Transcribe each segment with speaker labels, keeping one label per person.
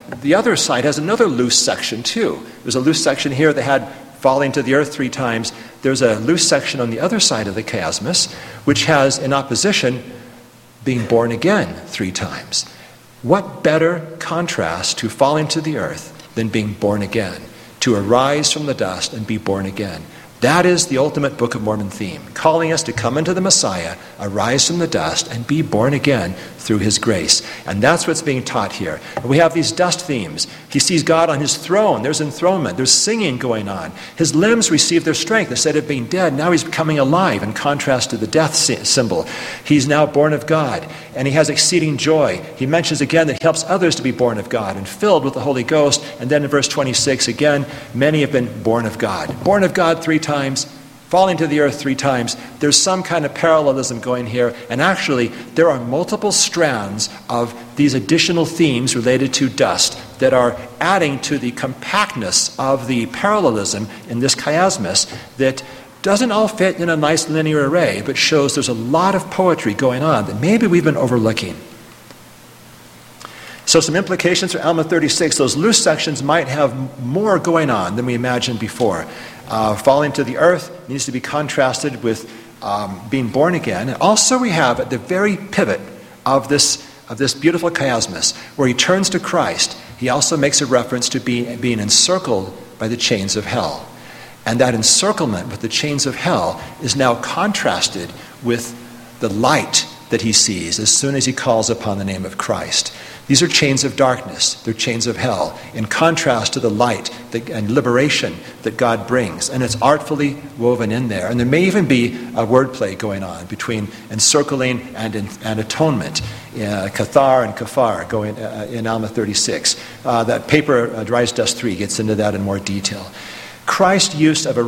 Speaker 1: the other side has another loose section too. There's a loose section here that had falling to the earth 3 times. There's a loose section on the other side of the chiasmus, which has in opposition being born again 3 times. What better contrast to falling to the earth than being born again, to arise from the dust and be born again? That is the ultimate Book of Mormon theme, calling us to come into the Messiah, arise from the dust, and be born again through his grace. And that's what's being taught here. We have these dust themes. He sees God on his throne. There's enthronement. There's singing going on. His limbs receive their strength. Instead of being dead, now he's becoming alive, in contrast to the death symbol. He's now born of God, and he has exceeding joy. He mentions again that he helps others to be born of God and filled with the Holy Ghost. And then in verse 26, again, many have been born of God. Born of God 3 times, falling to the earth 3 times. There's some kind of parallelism going here, and actually there are multiple strands of these additional themes related to dust that are adding to the compactness of the parallelism in this chiasmus that doesn't all fit in a nice linear array, but shows there's a lot of poetry going on that maybe we've been overlooking. So some implications for Alma 36. Those loose sections might have more going on than we imagined before. Falling to the earth needs to be contrasted with being born again. And also we have at the very pivot of this beautiful chiasmus, where he turns to Christ, he also makes a reference to being encircled by the chains of hell. And that encirclement with the chains of hell is now contrasted with the light that he sees as soon as he calls upon the name of Christ. These are chains of darkness. They're chains of hell, in contrast to the light and liberation that God brings. And it's artfully woven in there. And there may even be a wordplay going on between encircling and atonement. Cathar and Kafar going in Alma 36. That paper, Rise Dust 3, gets into that in more detail. Christ's use of the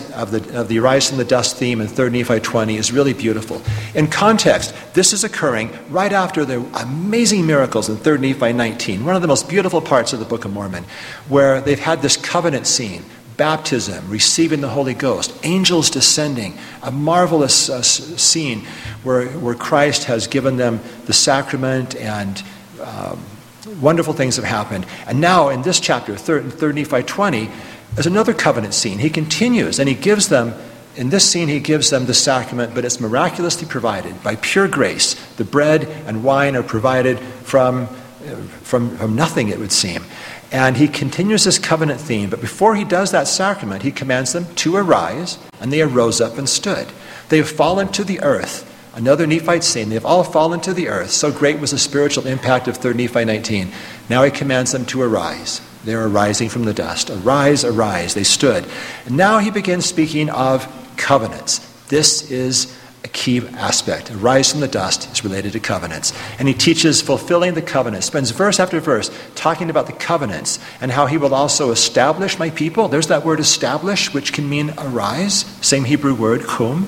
Speaker 1: arise from the dust theme in 3 Nephi 20 is really beautiful. In context, this is occurring right after the amazing miracles in 3 Nephi 19, one of the most beautiful parts of the Book of Mormon, where they've had this covenant scene, baptism, receiving the Holy Ghost, angels descending, a marvelous scene where Christ has given them the sacrament and wonderful things have happened. And now in this chapter, 3 Nephi 20, there's another covenant scene. He continues, and he gives them, in this scene, he gives them the sacrament, but it's miraculously provided by pure grace. The bread and wine are provided from nothing, it would seem. And he continues this covenant theme, but before he does that sacrament, he commands them to arise, and they arose up and stood. They have fallen to the earth. Another Nephite scene. They have all fallen to the earth. So great was the spiritual impact of 3 Nephi 19. Now he commands them to arise. They're arising from the dust. Arise, arise. They stood. And now he begins speaking of covenants. This is a key aspect. Arise from the dust is related to covenants. And he teaches fulfilling the covenant. Spends verse after verse talking about the covenants and how he will also establish my people. There's that word establish, which can mean arise. Same Hebrew word, kum.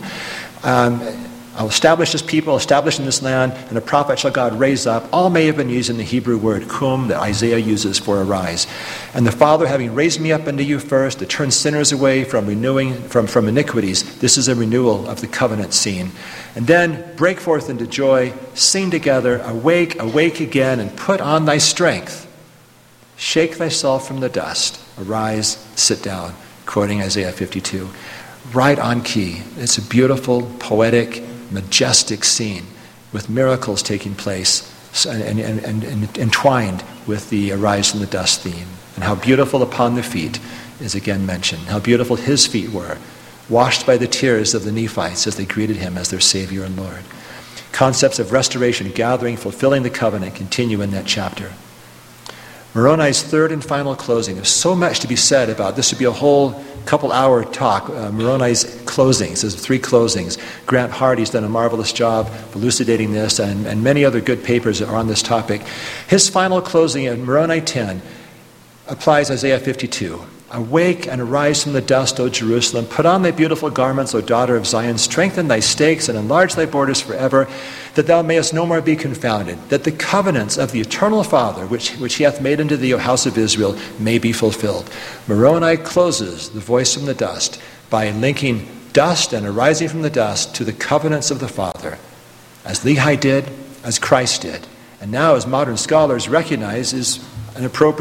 Speaker 1: I'll establish this people, establish in this land, and a prophet shall God raise up. All may have been using the Hebrew word kum that Isaiah uses for arise. And the Father, having raised me up unto you first, to turn sinners away from iniquities. This is a renewal of the covenant scene. And then break forth into joy, sing together, awake, awake again, and put on thy strength. Shake thyself from the dust. Arise, sit down. Quoting Isaiah 52. Right on key. It's a beautiful, poetic, majestic scene with miracles taking place and entwined with the arise from the dust theme. And how beautiful upon the feet is again mentioned. How beautiful his feet were, washed by the tears of the Nephites as they greeted him as their Savior and Lord. Concepts of restoration, gathering, fulfilling the covenant continue in that chapter. Moroni's third and final closing. There's so much to be said about this. Would be a whole couple-hour talk. Moroni's closings. There's 3 closings. Grant Hardy's done a marvelous job of elucidating this, and many other good papers are on this topic. His final closing in Moroni 10 applies Isaiah 52. Awake and arise from the dust, O Jerusalem. Put on thy beautiful garments, O daughter of Zion. Strengthen thy stakes and enlarge thy borders forever, that thou mayest no more be confounded, that the covenants of the eternal Father, which he hath made unto thee, O house of Israel, may be fulfilled. Moroni closes the voice from the dust by linking dust and arising from the dust to the covenants of the Father, as Lehi did, as Christ did. And now, as modern scholars recognize, is an appropriate